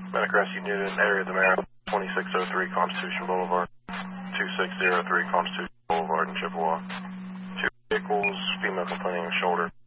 Metacrest unit in area of the Marathon, 2603 Constitution Boulevard, 2603 Constitution Boulevard in Chippewa. 2 vehicles, female complaining of shoulder.